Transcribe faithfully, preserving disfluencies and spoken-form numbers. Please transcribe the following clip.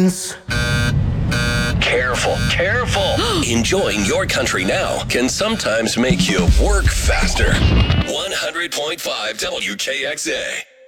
Careful, careful. Enjoying your country now can sometimes make you work faster. one hundred point five W K X A.